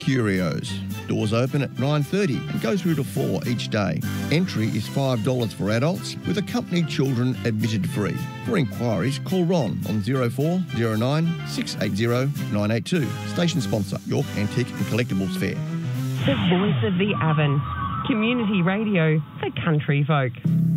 Curios. Doors open at 9:30 and go through to 4 each day. Entry is $5 for adults with accompanied children admitted free. For inquiries, call Ron on 0409 680 982. Station sponsor, York Antique and Collectibles Fair. The voice of the Avon. Community radio for country folk.